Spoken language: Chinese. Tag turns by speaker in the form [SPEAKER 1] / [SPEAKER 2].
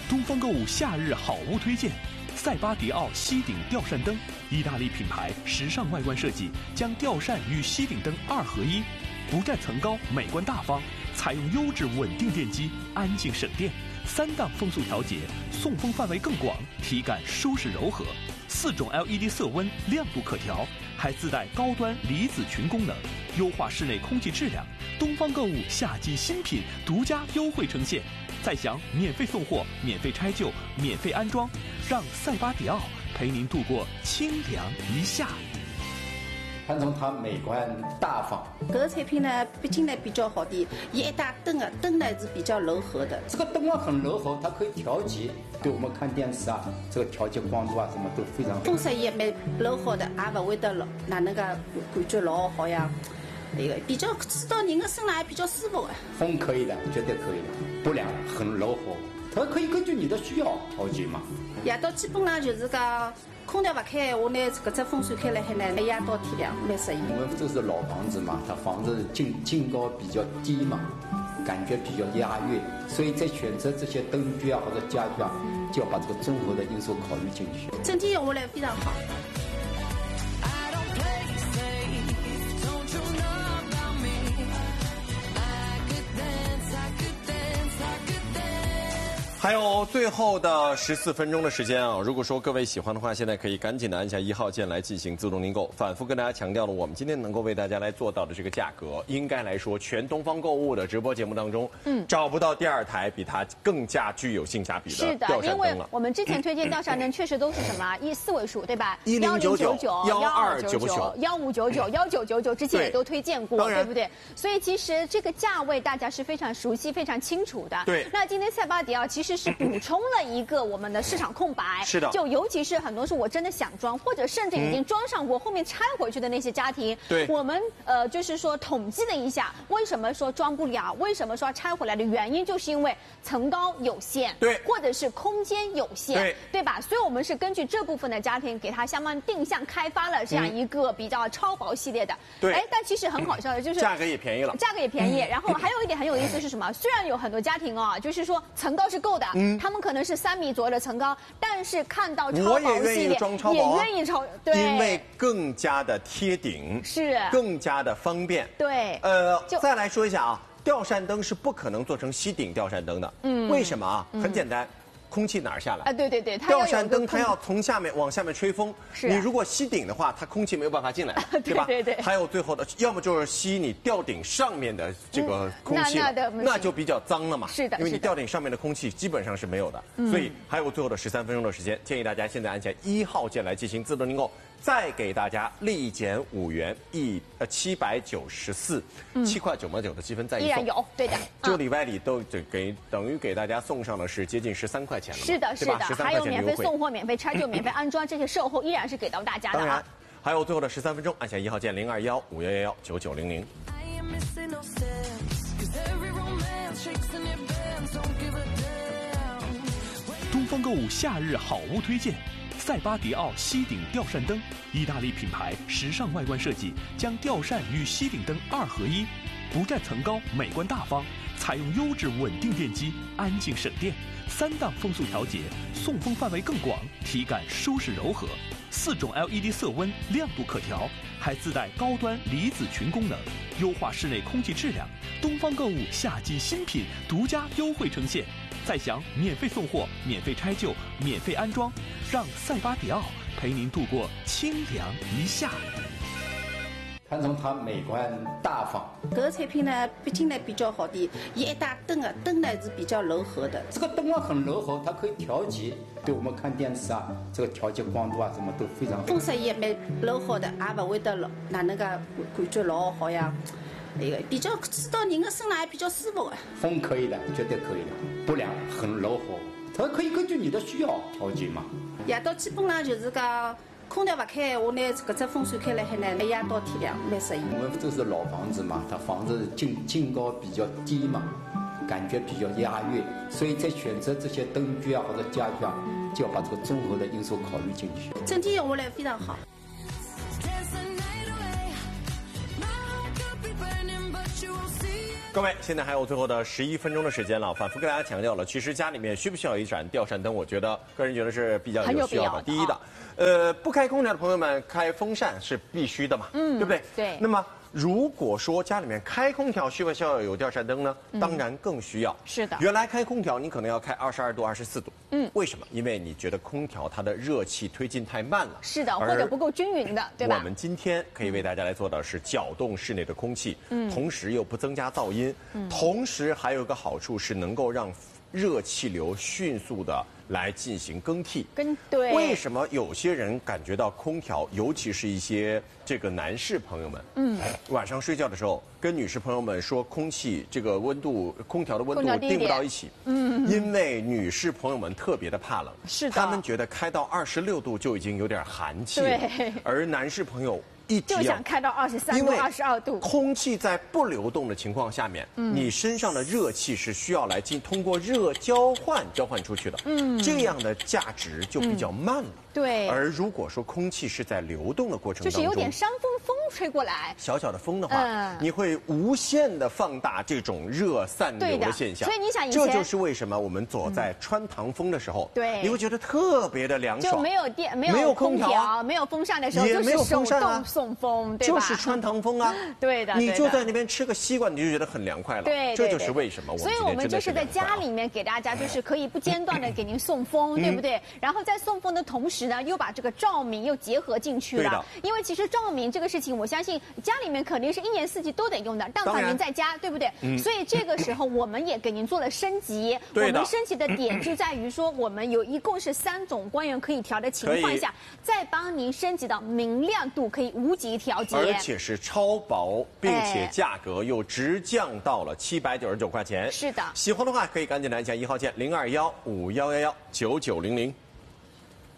[SPEAKER 1] 东方购物夏日好物推荐：塞巴迪奥吸顶吊扇灯，意大利品牌时尚外观设计，将吊扇与吸顶灯2合一，不占层高，美观大方，采用优质稳定电机，安静省电，3档风速调节，送风范围更广，体感舒适柔和，4种 LED 色温，亮度可调，还自带高端离子群功能，优化室内空气质量。东方购物夏季新品独家优惠呈现，再享免费送货、免费拆旧、免费安装，让塞巴迪奥陪您度过清凉一夏。
[SPEAKER 2] 看从它美观大方，
[SPEAKER 3] 这个产品呢，毕竟呢比较好的，一打灯啊，灯呢是比较柔和的。
[SPEAKER 2] 这个灯啊很柔和，它可以调节，对我们看电视啊，这个调节光度啊什么都非常好。
[SPEAKER 3] 风扇也蛮柔和的，也不会得老哪能个感觉老好呀。那个比较吹到人的身上还比较舒服啊。
[SPEAKER 2] 风可以的，绝对可以的，不凉，很柔和，它可以根据你的需要调节嘛。
[SPEAKER 3] 夜到基本上就是讲。空调不开，我拿这只风扇开了海呢，一夜到天亮，蛮适应。
[SPEAKER 2] 我们这是老房子嘛，它房子净高比较低嘛，感觉比较压抑，所以在选择这些灯具啊或者家具啊，就要把这个综合的因素考虑进去。
[SPEAKER 3] 整体用下来非常好。
[SPEAKER 4] 还有最后的14分钟的时间啊！如果说各位喜欢的话，现在可以赶紧的按下1号键来进行自动订购。反复跟大家强调了，我们今天能够为大家来做到的这个价格，应该来说全东方购物的直播节目当中，找不到第2台比它更加具有性价比的吊扇灯了。
[SPEAKER 5] 因为我们之前推荐吊扇灯确实都是什么4位数，对吧
[SPEAKER 4] ？1099、
[SPEAKER 5] 1299、1599、1999之前也都推荐过，对不对？所以其实这个价位大家是非常熟悉、非常清楚的。
[SPEAKER 4] 对。
[SPEAKER 5] 那今天塞巴迪奥其实是补充了一个我们的市场空白，
[SPEAKER 4] 是的，
[SPEAKER 5] 就尤其是很多是我真的想装，或者甚至已经装上过，后面拆回去的那些家庭，
[SPEAKER 4] 对，
[SPEAKER 5] 我们就是说统计了一下，为什么说装不了，为什么说拆回来的原因，就是因为层高有限，
[SPEAKER 4] 对，
[SPEAKER 5] 或者是空间有限，
[SPEAKER 4] 对
[SPEAKER 5] 吧？所以我们是根据这部分的家庭给它相关定向开发了这样一个比较超薄系列的，
[SPEAKER 4] 对，
[SPEAKER 5] 但其实很好笑的就是
[SPEAKER 4] 价格也便宜了，
[SPEAKER 5] 价格也便宜，然后还有一点很有意思是什么？虽然有很多家庭啊，就是说层高是够的，他们可能是3米左右的层高，但是看到超薄系列也愿意超，对，
[SPEAKER 4] 因为更加的贴顶，
[SPEAKER 5] 是
[SPEAKER 4] 更加的方便。
[SPEAKER 5] 对，
[SPEAKER 4] 再来说一下啊，吊扇灯是不可能做成吸顶吊扇灯的，为什么啊？很简单。空气哪儿下来
[SPEAKER 5] 啊？对，
[SPEAKER 4] 吊扇灯它要从下面往下面吹风，你如果吸顶的话，它空气没有办法进来，对吧？
[SPEAKER 5] 对。
[SPEAKER 4] 还有最后的，要么就是吸你吊顶上面的这个空气，那就比较脏了嘛。
[SPEAKER 5] 是的，
[SPEAKER 4] 因为你吊顶上面的空气基本上是没有的，所以还有最后的13分钟的时间，建议大家现在按下1号键来进行自动订购。再给大家立减5元，794，7块9毛9的积分再一送，
[SPEAKER 5] 依然有，对的。
[SPEAKER 4] 这个礼拜里都等于给大家送上的是接近13块钱了，
[SPEAKER 5] 是的，还有免费送货、免费拆旧、免费安装，这些售后依然是给到大家的。
[SPEAKER 4] 当然，还有最后的13分钟，按下1号键0215119900。
[SPEAKER 1] 东方购物夏日好物推荐。塞巴迪奥吸顶吊扇灯，意大利品牌时尚外观设计，将吊扇与吸顶灯2合一，不占层高，美观大方，采用优质稳定电机，安静省电，3档风速调节，送风范围更广，体感舒适柔和，4种 LED 色温，亮度可调，还自带高端离子群功能，优化室内空气质量。东方购物夏季新品独家优惠呈现，再享免费送货、免费拆旧、免费安装，让塞巴迪奥陪您度过清凉一夏。
[SPEAKER 2] 看从它美观大方，
[SPEAKER 3] 这个产品呢，毕竟呢比较好的，一打灯啊，灯呢是比较柔和的。
[SPEAKER 2] 这个灯啊很柔和，它可以调节，对我们看电视啊，这个调节光度啊什么都非常好。
[SPEAKER 3] 风扇也蛮柔和的，也不会得老哪能个感觉老好呀。那个比较吹到人的身上还比较舒服啊。
[SPEAKER 2] 风可以的，绝对可以的，不凉，很柔和，它可以根据你的需要调节嘛。
[SPEAKER 3] 夜到基本上就是讲。空调不开，我拿这只风扇开了海呢，一夜到天亮，蛮适应。
[SPEAKER 2] 我们这是老房子嘛，它房子净高比较低嘛，感觉比较压抑，所以在选择这些灯具啊或者家具啊，就要把这个综合的因素考虑进去。
[SPEAKER 3] 整体用下来非常好。
[SPEAKER 4] 各位，现在还有最后的11分钟的时间了，反复跟大家强调了，其实家里面需不需要一盏吊扇灯？我觉得个人觉得是比较有需要的。第一的，不开空调的朋友们，开风扇是必须的嘛，对不对？
[SPEAKER 5] 对。
[SPEAKER 4] 那么如果说家里面开空调需不需要有吊扇灯呢？当然更需要。
[SPEAKER 5] 是的。
[SPEAKER 4] 原来开空调你可能要开22度、24度。为什么？因为你觉得空调它的热气推进太慢了。
[SPEAKER 5] 是的，或者不够均匀的，对吧？
[SPEAKER 4] 我们今天可以为大家来做的是搅动室内的空气，同时又不增加噪音，同时还有一个好处是能够让热气流迅速的来进行更替。
[SPEAKER 5] 对。
[SPEAKER 4] 为什么有些人感觉到空调，尤其是一些这个男士朋友们，晚上睡觉的时候跟女士朋友们说，空气这个温度，空调的温度定不到一起，因为女士朋友们特别的怕冷，
[SPEAKER 5] 是的，
[SPEAKER 4] 他们觉得开到26度就已经有点寒气了，
[SPEAKER 5] 对，
[SPEAKER 4] 而男士朋友
[SPEAKER 5] 就想开到23度、22度。
[SPEAKER 4] 空气在不流动的情况下面，你身上的热气是需要来通过热交换出去的，这样的价值就比较慢了。
[SPEAKER 5] 对。
[SPEAKER 4] 而如果说空气是在流动的过程当中，
[SPEAKER 5] 就是有点山风吹过来，
[SPEAKER 4] 小小的风的话，你会无限的放大这种热散流的现象。
[SPEAKER 5] 所以你想，这
[SPEAKER 4] 就是为什么我们走在穿堂风的时候，
[SPEAKER 5] 对，
[SPEAKER 4] 你会觉得特别的凉爽。
[SPEAKER 5] 就没有电、没有空调、没有风扇的时候，就是手动送风，对吧？
[SPEAKER 4] 就是穿堂风啊。
[SPEAKER 5] 对的。
[SPEAKER 4] 你就在那边吃个西瓜，你就觉得很凉快了。
[SPEAKER 5] 对。
[SPEAKER 4] 这就是为什么
[SPEAKER 5] 所以我们就是在家里面给大家就是可以不间断的给您送风，对不对？然后在送风的同时呢，又把这个照明又结合进去了。因为其实照明这个事情，我相信家里面肯定是1年4季都得用的，但凡您在家，对不对？所以这个时候我们也给您做了升级。我们升级的点就在于说，我们一共是3种光源可以调的情况下，再帮您升级到明亮度可以无极调节，
[SPEAKER 4] 而且是超薄，并且价格又直降到了799块钱。
[SPEAKER 5] 是的，
[SPEAKER 4] 喜欢的话可以赶紧来加1号键0215119900。